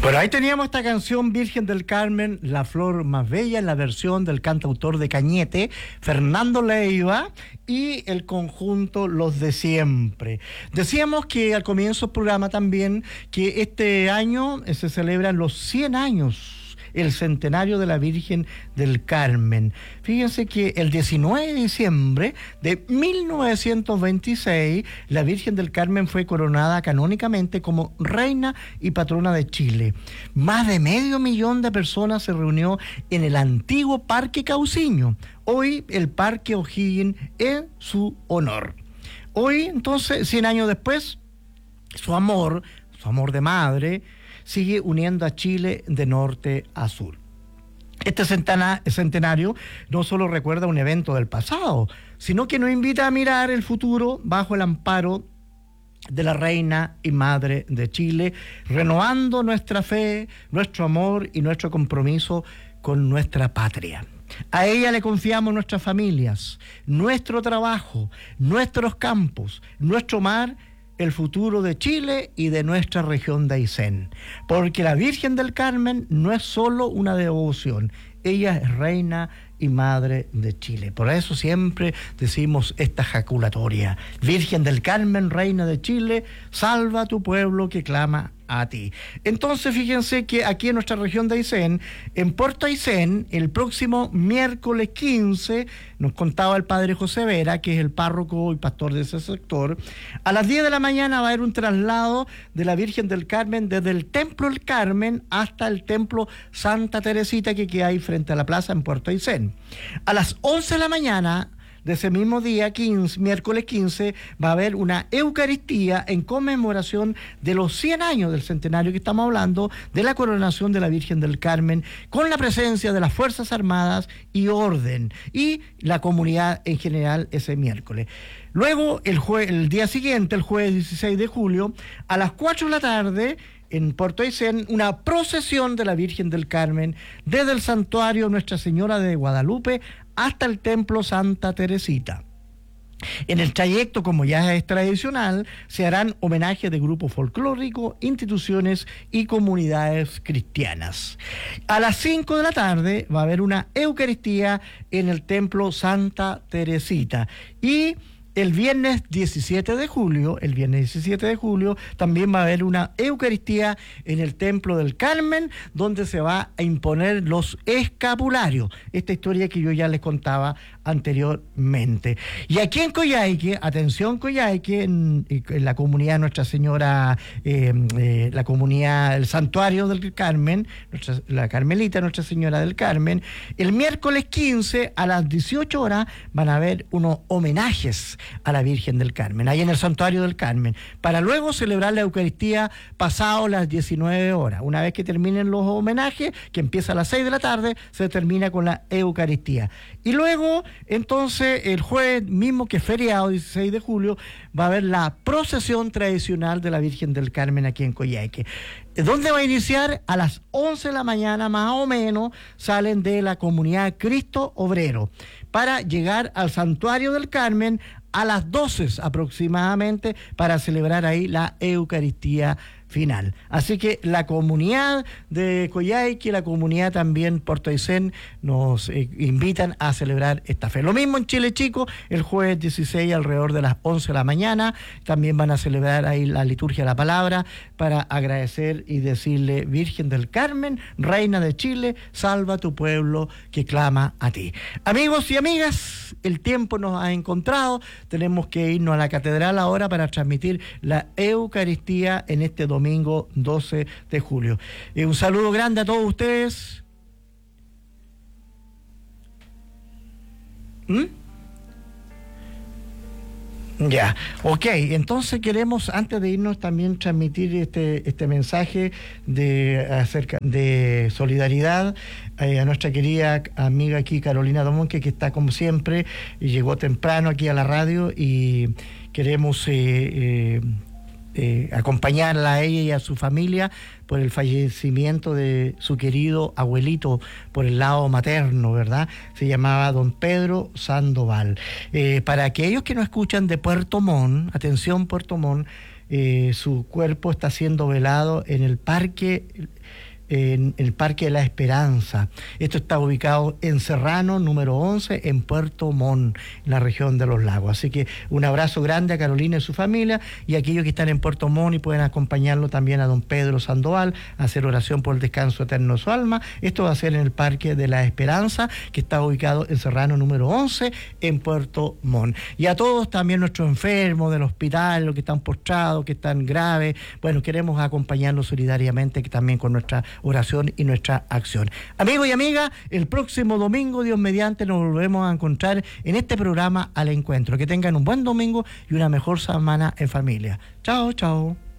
Bueno, ahí teníamos esta canción Virgen del Carmen, la flor más bella, en la versión del cantautor de Cañete, Fernando Leiva, y el conjunto Los de Siempre. Decíamos que al comienzo del programa también que este año se celebran los 100 años, el centenario de la Virgen del Carmen. Fíjense que el 19 de diciembre de 1926, la Virgen del Carmen fue coronada canónicamente como reina y patrona de Chile. Más de 500,000 de personas se reunió en el antiguo Parque Cauciño, hoy el Parque O'Higgins, en su honor. Hoy, entonces, 100 años después, su amor de madre, sigue uniendo a Chile de norte a sur. Este centenario no solo recuerda un evento del pasado, sino que nos invita a mirar el futuro bajo el amparo de la reina y madre de Chile, renovando nuestra fe, nuestro amor y nuestro compromiso con nuestra patria. A ella le confiamos nuestras familias, nuestro trabajo, nuestros campos, nuestro mar, el futuro de Chile y de nuestra región de Aysén. Porque la Virgen del Carmen no es solo una devoción, ella es reina y madre de Chile. Por eso siempre decimos esta jaculatoria: Virgen del Carmen, reina de Chile, salva a tu pueblo que clama a ti. Entonces, fíjense que aquí en nuestra región de Aysén, en Puerto Aysén, el próximo miércoles 15, nos contaba el padre José Vera, que es el párroco y pastor de ese sector, a las 10 de la mañana va a haber un traslado de la Virgen del Carmen desde el Templo del Carmen hasta el Templo Santa Teresita, que queda ahí frente a la plaza en Puerto Aysén. A las 11 de la mañana de ese mismo día, miércoles 15, va a haber una Eucaristía en conmemoración de los 100 años del centenario que estamos hablando, de la coronación de la Virgen del Carmen, con la presencia de las Fuerzas Armadas y Orden, y la comunidad en general ese miércoles. Luego, el día siguiente, el jueves 16 de julio, a las 4 de la tarde, en Puerto Aysén, una procesión de la Virgen del Carmen desde el santuario Nuestra Señora de Guadalupe hasta el Templo Santa Teresita. En el trayecto, como ya es tradicional, se harán homenajes de grupos folclóricos, instituciones y comunidades cristianas. A las 5 de la tarde va a haber una Eucaristía en el Templo Santa Teresita. Y el viernes 17 de julio, también va a haber una Eucaristía en el Templo del Carmen, donde se va a imponer los escapularios. Esta historia que yo ya les contaba anteriormente. Y aquí en Coyhaique, atención Coyhaique, en la comunidad Nuestra Señora, la comunidad, el Santuario del Carmen, la Carmelita Nuestra Señora del Carmen, el miércoles 15 a las 18 horas van a haber unos homenajes a la Virgen del Carmen, ahí en el Santuario del Carmen, para luego celebrar la Eucaristía pasado las 19 horas. Una vez que terminen los homenajes, que empieza a las 6 de la tarde, se termina con la Eucaristía. Y luego, entonces, el jueves mismo, que es feriado, 16 de julio, va a haber la procesión tradicional de la Virgen del Carmen aquí en Coyhaique. ¿Dónde va a iniciar? A las 11 de la mañana, más o menos, salen de la comunidad Cristo Obrero, para llegar al Santuario del Carmen a las 12 aproximadamente, para celebrar ahí la Eucaristía final. Así que la comunidad de Coyhaique, la comunidad también Puerto Aysén, nos invitan a celebrar esta fe. Lo mismo en Chile Chico, el jueves 16 alrededor de las 11 de la mañana, también van a celebrar ahí la liturgia de la palabra, para agradecer y decirle: Virgen del Carmen, reina de Chile, salva a tu pueblo que clama a ti. Amigos y amigas, el tiempo nos ha encontrado, tenemos que irnos a la catedral ahora para transmitir la Eucaristía en este domingo 12 de julio. Un saludo grande a todos ustedes. Ya, ok, entonces queremos, antes de irnos, también transmitir este mensaje de solidaridad a nuestra querida amiga aquí, Carolina Domonque, que está como siempre, y llegó temprano aquí a la radio, y queremos acompañarla a ella y a su familia por el fallecimiento de su querido abuelito por el lado materno, ¿verdad? Se llamaba don Pedro Sandoval. Para aquellos que nos escuchan de Puerto Montt, atención Puerto Montt, su cuerpo está siendo velado en el Parque en el Parque de la Esperanza. Esto está ubicado en Serrano, número 11, en Puerto Montt, en la región de los lagos. Así que un abrazo grande a Carolina y su familia, y a aquellos que están en Puerto Montt y pueden acompañarlo también a don Pedro Sandoval, a hacer oración por el descanso eterno de su alma. Esto va a ser en el Parque de la Esperanza, que está ubicado en Serrano, número 11, en Puerto Montt. Y a todos también nuestros enfermos del hospital, los que están postrados, que están graves, bueno, queremos acompañarlos solidariamente también con nuestra oración y nuestra acción. Amigos y amigas, el próximo domingo, Dios mediante, nos volvemos a encontrar en este programa Al Encuentro. Que tengan un buen domingo y una mejor semana en familia. Chao, chao.